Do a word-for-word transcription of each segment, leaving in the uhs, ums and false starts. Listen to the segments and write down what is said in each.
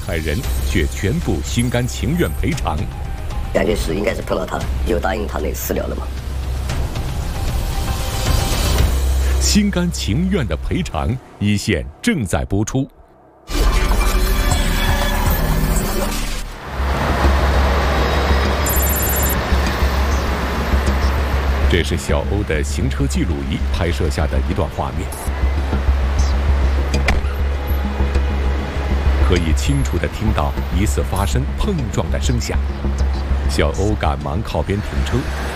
害人却全部心甘情愿赔偿。 感觉是应该是碰到他了，有答应他那私了了嘛。 心甘情愿的赔偿，一线正在播出。这是小欧的行车记录仪拍摄下的一段画面，可以清楚地听到疑似发生碰撞的声响。小欧赶忙靠边停车，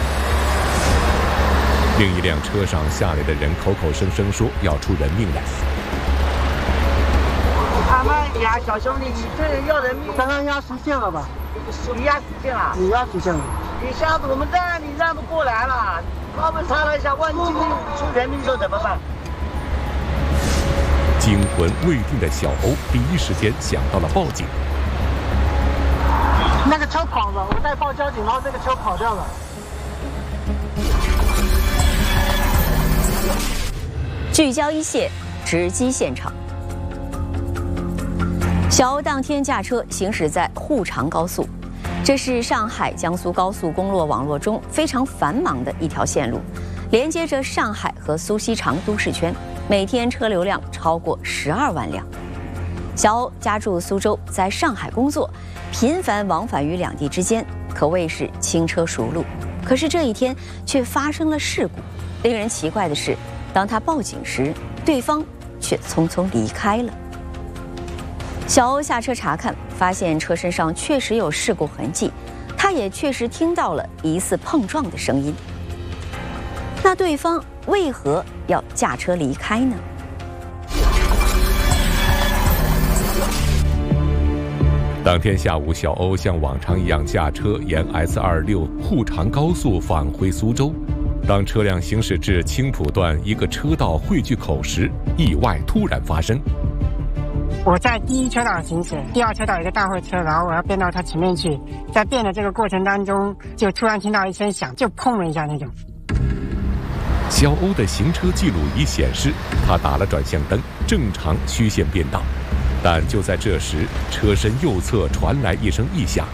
另一辆车上下来的人口口声声说要出人命来。 啊慢一点，小兄弟，你这要人命！ 刚刚压实线了吧？ 你压实线了？ 你压实线了。 一下子我们站，你让不过来了，他们擦了一下，万一出人命时候怎么办？ 惊魂未定的小欧第一时间想到了报警。 那个车跑了，我在报交警，然后这个车跑掉了。 聚焦一线，直击现场。小欧当天驾车行驶在沪长高速，这是上海江苏高速公路网络中非常繁忙的一条线路，连接着上海和苏锡常都市圈，每天车流量超过十二万辆。小欧家住苏州，在上海工作，频繁往返于两地之间，可谓是轻车熟路。可是这一天却发生了事故。令人奇怪的是，当他报警时，对方却匆匆离开了。小欧下车查看，发现车身上确实有事故痕迹，他也确实听到了疑似碰撞的声音。那对方为何要驾车离开呢？ 当天下午，小欧像往常一样驾车沿 S 二六沪长高速返回苏州。当车辆行驶至青浦段一个车道汇聚口时，意外突然发生。 我在第一车道行驶，第二车道有一个大货车，然后我要变到它前面去，在变的这个过程当中，就突然听到一声响，就碰了一下那种。 小欧的行车记录仪显示，他打了转向灯，正常虚线变道。但就在这时，车身右侧传来一声异响，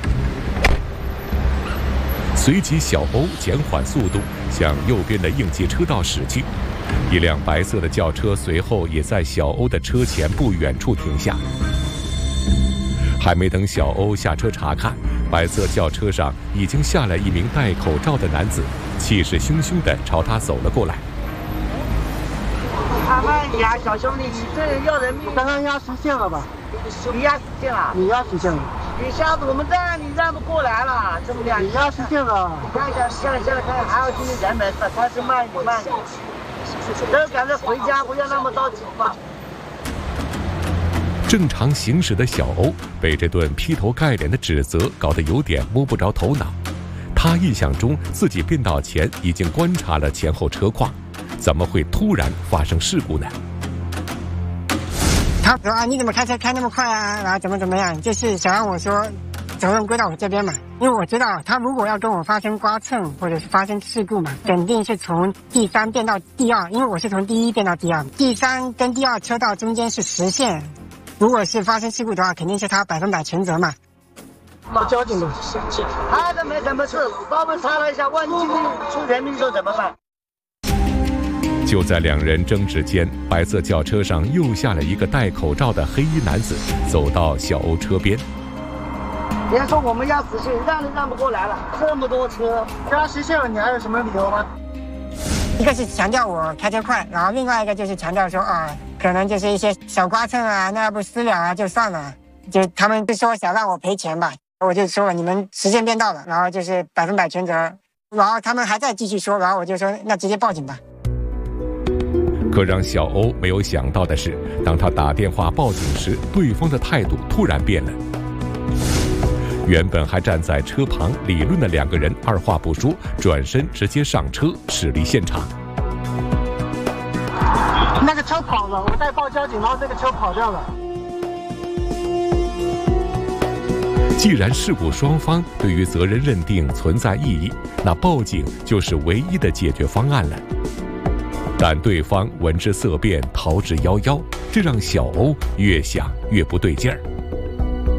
随即小欧减缓速度，向右边的应急车道驶去。一辆白色的轿车随后也在小欧的车前不远处停下。还没等小欧下车查看，白色轿车上已经下来一名戴口罩的男子，气势汹汹地朝他走了过来。 啊慢一点，小兄弟，你这要人命！ 刚刚压实线了吧？ 你压实线了？ 你压实线了。 一下子我们站，你让不过来了，这么亮。 你压实线了。 你看一下，现在现在看看，还要进行人门，开始慢一点，慢一点。都赶着回家，不要那么着急嘛。 正常行驶的小欧被这顿劈头盖脸的指责搞得有点摸不着头脑。他印象中自己变道前已经观察了前后车况，怎么会突然发生事故呢？ 他说啊，你怎么开车开那么快啊？然后怎么怎么样，就是想让我说责任归到我这边嘛。因为我知道他如果要跟我发生刮蹭或者是发生事故嘛，肯定是从第三变到第二，因为我是从第一变到第二，第三跟第二车道中间是实线，如果是发生事故的话，肯定是他百分百全责嘛。 报交警的，他都没什么事，稍微擦了一下，万一出人命时候怎么办？ 就在两人争执间，白色轿车上又下来一个戴口罩的黑衣男子，走到小欧车边。 别说我们压实线，让都让不过来了，这么多车，压实线了，你还有什么理由吗？ 一个是强调我开车快，然后另外一个就是强调说啊，可能就是一些小刮蹭啊，那要不私了啊就算了，就他们就说想让我赔钱吧，我就说你们实线变道了，然后就是百分百全责，然后他们还在继续说，然后我就说那直接报警吧。 可让小欧没有想到的是，当他打电话报警时，对方的态度突然变了。原本还站在车旁理论的两个人二话不说，转身直接上车驶离现场。 那个车跑了，我在报交警，然后这个车跑掉了。 既然事故双方对于责任认定存在异议，那报警就是唯一的解决方案了。但对方闻之色变，逃之夭夭，这让小欧越想越不对劲儿。